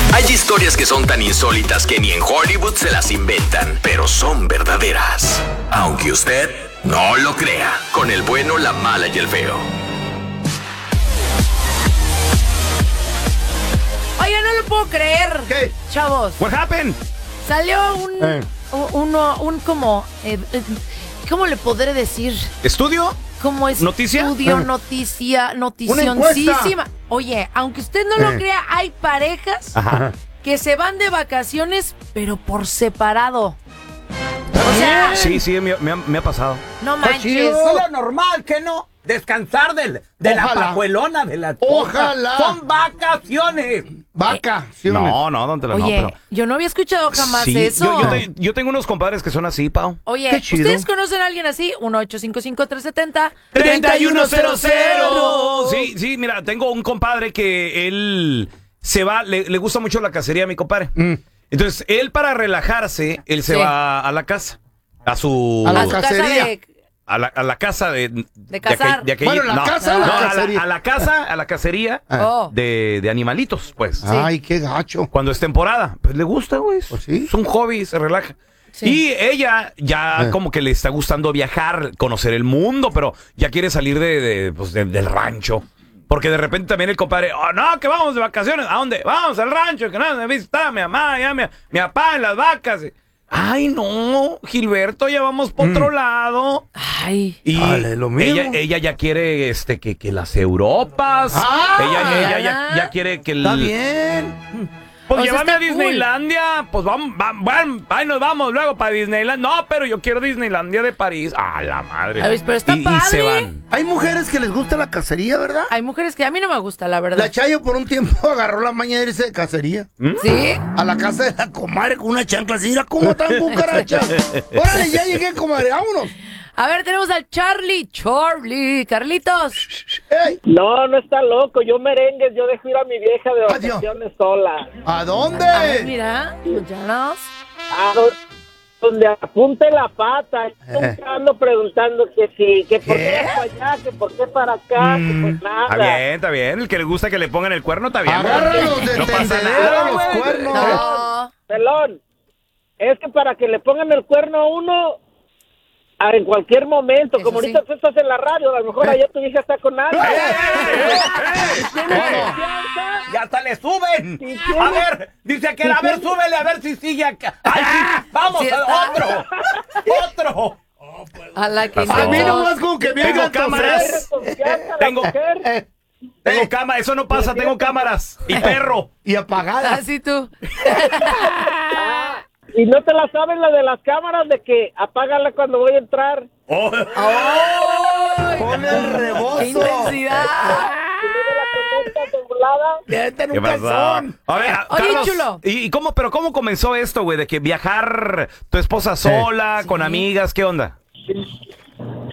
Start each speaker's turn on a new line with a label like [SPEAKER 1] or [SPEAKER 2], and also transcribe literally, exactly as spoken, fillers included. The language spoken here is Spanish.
[SPEAKER 1] Hay historias que son tan insólitas que ni en Hollywood se las inventan, pero son verdaderas. Aunque usted no lo crea, con el bueno, la mala y el feo.
[SPEAKER 2] Oye, no lo puedo creer.
[SPEAKER 3] ¿Qué?
[SPEAKER 2] Chavos.
[SPEAKER 3] What happened?
[SPEAKER 2] Salió un,
[SPEAKER 3] Eh.
[SPEAKER 2] un- uno, un como, eh, eh, ¿cómo le podré decir?
[SPEAKER 3] ¿Estudio?
[SPEAKER 2] Como es
[SPEAKER 3] ¿Noticia?
[SPEAKER 2] estudio,
[SPEAKER 3] Eh.
[SPEAKER 2] noticia,
[SPEAKER 4] Una
[SPEAKER 2] noticioncísima. Oye, aunque usted no lo
[SPEAKER 3] Eh.
[SPEAKER 2] crea, hay parejas
[SPEAKER 3] Ajá.
[SPEAKER 2] que se van de vacaciones, pero por separado. O sea,
[SPEAKER 3] Sí, sí, me, me ha, me ha pasado.
[SPEAKER 2] no
[SPEAKER 4] Está
[SPEAKER 2] manches.
[SPEAKER 4] chido.
[SPEAKER 5] Es lo normal, ¿que no? Descansar del, de la
[SPEAKER 4] Ojalá.
[SPEAKER 5] pajuelona, de la
[SPEAKER 4] Ojalá.
[SPEAKER 5] Son vacaciones.
[SPEAKER 4] Vacaciones.
[SPEAKER 3] No, no, don Tela, no,
[SPEAKER 2] Oye,
[SPEAKER 3] pero...
[SPEAKER 2] yo no había escuchado jamás
[SPEAKER 3] Sí,
[SPEAKER 2] eso.
[SPEAKER 3] Yo, yo, te- yo tengo unos compadres que son así, Pau.
[SPEAKER 2] Oye,
[SPEAKER 4] Qué chido.
[SPEAKER 2] ¿ustedes conocen a alguien así? uno ocho cinco cinco, tres siete cero.
[SPEAKER 3] treinta y uno cero cero. Sí, sí, mira, tengo un compadre que él se va, le, le gusta mucho la cacería a mi compadre.
[SPEAKER 4] Mm.
[SPEAKER 3] Entonces, él para relajarse, él se
[SPEAKER 2] Sí.
[SPEAKER 3] va a la casa. A su...
[SPEAKER 4] A la
[SPEAKER 2] A su casa
[SPEAKER 4] cacería.
[SPEAKER 2] de...
[SPEAKER 3] a la, a la casa de... De,
[SPEAKER 2] cazar.
[SPEAKER 3] aquel- de aquel-
[SPEAKER 4] Bueno, la
[SPEAKER 3] no,
[SPEAKER 4] casa o
[SPEAKER 3] no,
[SPEAKER 4] la
[SPEAKER 3] a,
[SPEAKER 4] cacería.
[SPEAKER 3] la, a la casa, a la cacería
[SPEAKER 4] Ah.
[SPEAKER 2] Oh.
[SPEAKER 3] de, de animalitos, pues.
[SPEAKER 4] Ay, qué gacho.
[SPEAKER 3] Cuando es temporada. Pues le gusta, güey.
[SPEAKER 4] Pues sí.
[SPEAKER 3] Es un hobby, se relaja.
[SPEAKER 2] Sí.
[SPEAKER 3] Y ella ya
[SPEAKER 4] Eh.
[SPEAKER 3] como que le está gustando viajar, conocer el mundo, pero ya quiere salir de, de, pues, de- del rancho. Porque de repente también el compadre, oh, no, que vamos de vacaciones. ¿A dónde? Vamos al rancho, que nada, me visita a mi mamá, ya mi, mi papá en las vacas. Ay, no, Gilberto, ya vamos por otro lado.
[SPEAKER 2] Ay.
[SPEAKER 3] Y
[SPEAKER 4] Dale, lo mismo.
[SPEAKER 3] ella, ella ya quiere este que, que las Europas.
[SPEAKER 4] Ah,
[SPEAKER 3] ella ella ya,
[SPEAKER 2] ya.
[SPEAKER 3] ya quiere que el,
[SPEAKER 4] Está bien.
[SPEAKER 3] pues
[SPEAKER 2] O sea,
[SPEAKER 3] llévame a
[SPEAKER 2] está cool.
[SPEAKER 3] Disneylandia. Pues vamos, vamos, bueno, ahí nos vamos luego para Disneyland. No, pero yo quiero Disneylandia de París. Ah, la madre.
[SPEAKER 2] A ver, pero está
[SPEAKER 3] y, y se
[SPEAKER 2] padre.
[SPEAKER 3] van.
[SPEAKER 4] Hay mujeres que les gusta la cacería, ¿verdad?
[SPEAKER 2] Hay mujeres que a mí no me gusta, la verdad.
[SPEAKER 4] La Chayo por un tiempo agarró la maña de irse de cacería.
[SPEAKER 2] ¿Sí?
[SPEAKER 4] A la casa de la comadre con una chancla así. Mira cómo están cucarachas. Órale, ya llegué, comadre. Vámonos.
[SPEAKER 2] A ver, tenemos al Charlie. Charlie. Carlitos.
[SPEAKER 4] Ey,
[SPEAKER 6] No, no está loco. Yo merengues, yo dejo ir a mi vieja de
[SPEAKER 4] Adiós.
[SPEAKER 6] vacaciones sola.
[SPEAKER 4] ¿a dónde?
[SPEAKER 2] A ver, mira. Escúchanos.
[SPEAKER 6] A do- donde apunte la pata. Nunca ando preguntando que si, que por qué para allá, que por qué para acá, que pues nada.
[SPEAKER 3] Está bien, está bien. El que le gusta que le pongan el cuerno, está bien.
[SPEAKER 4] Agárralos de
[SPEAKER 3] No pasa
[SPEAKER 4] tendedero
[SPEAKER 3] nada,
[SPEAKER 4] los
[SPEAKER 3] güey.
[SPEAKER 4] cuernos.
[SPEAKER 2] No.
[SPEAKER 6] Pelón, es que para que le pongan el cuerno a uno, a- en cualquier momento,
[SPEAKER 2] Eso
[SPEAKER 6] como
[SPEAKER 2] sí.
[SPEAKER 6] ahorita tú estás en la radio, a lo mejor allá tu hija está con alguien. ¿Tienes
[SPEAKER 3] ¡Eh!
[SPEAKER 6] confianza?
[SPEAKER 5] Ya hasta le suben.
[SPEAKER 6] Sí,
[SPEAKER 5] A
[SPEAKER 6] sí.
[SPEAKER 5] ver, dice que a ver, súbele, a ver si sigue acá. Ay, sí, vamos,
[SPEAKER 2] Sí está.
[SPEAKER 5] otro. Otro.
[SPEAKER 2] A la que
[SPEAKER 4] A mí
[SPEAKER 2] no.
[SPEAKER 4] nomás con que me
[SPEAKER 3] Tengo
[SPEAKER 4] hagan
[SPEAKER 3] cámaras.
[SPEAKER 6] ¿Tienes confianza la
[SPEAKER 3] Tengo-
[SPEAKER 6] mujer?
[SPEAKER 3] Tengo cámara, eso no pasa, tengo cámaras. Y perro.
[SPEAKER 4] y apagada.
[SPEAKER 2] Así tú.
[SPEAKER 6] Y no te la sabes la de las cámaras de que apágala cuando voy a entrar.
[SPEAKER 3] Oh.
[SPEAKER 4] Con el rebozo.
[SPEAKER 2] ¡Qué intensidad!
[SPEAKER 6] Y luego la conectas de volada.
[SPEAKER 4] Vete en
[SPEAKER 3] ¿Qué
[SPEAKER 4] un
[SPEAKER 3] pasó?
[SPEAKER 4] calzón.
[SPEAKER 3] A ver,
[SPEAKER 2] Oye,
[SPEAKER 3] Carlos,
[SPEAKER 2] chulo.
[SPEAKER 3] ¿y y cómo, pero cómo comenzó esto, güey? De que viajar tu esposa sola, con amigas, ¿qué onda?